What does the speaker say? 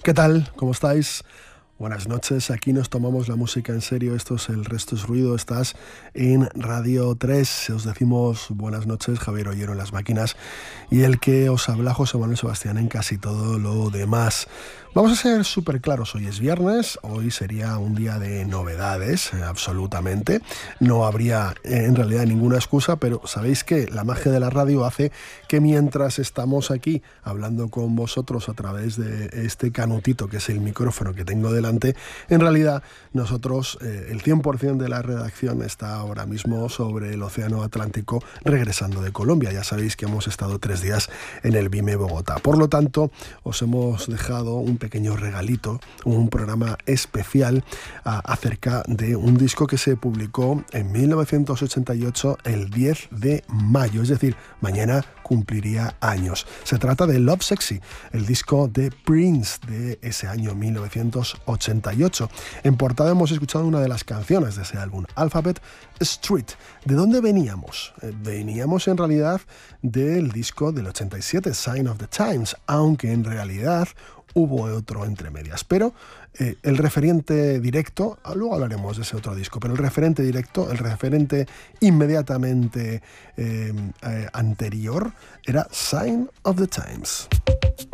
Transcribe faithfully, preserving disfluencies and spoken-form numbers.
¿Qué tal? ¿Cómo estáis? Buenas noches, aquí nos tomamos la música en serio, esto es El Resto es Ruido, estás en Radio tres, os decimos buenas noches, Javier Ollero en las máquinas y el que os habla José Manuel Sebastián en casi todo lo demás. Vamos a ser súper claros, hoy es viernes, hoy sería un día de novedades, eh, absolutamente, no habría eh, en realidad ninguna excusa, pero sabéis que la magia de la radio hace que mientras estamos aquí hablando con vosotros a través de este canutito que es el micrófono que tengo delante, en realidad nosotros, eh, el cien por ciento de la redacción está ahora mismo sobre el Océano Atlántico regresando de Colombia. Ya sabéis que hemos estado tres días en el BIME Bogotá. Por lo tanto, os hemos dejado un pequeño regalito, un programa especial a, acerca de un disco que se publicó en mil novecientos ochenta y ocho el diez de mayo, es decir, mañana cumpliría años. Se trata de Love Sexy, el disco de Prince de ese año mil novecientos ochenta y ocho. En portada hemos escuchado una de las canciones de ese álbum, Alphabet Street. ¿De dónde veníamos? Eh, veníamos en realidad del disco del ochenta y siete, Sign of the Times, aunque en realidad hubo otro entre medias, pero eh, el referente directo, luego hablaremos de ese otro disco, pero el referente directo, el referente inmediatamente eh, eh, anterior era Sign of the Times.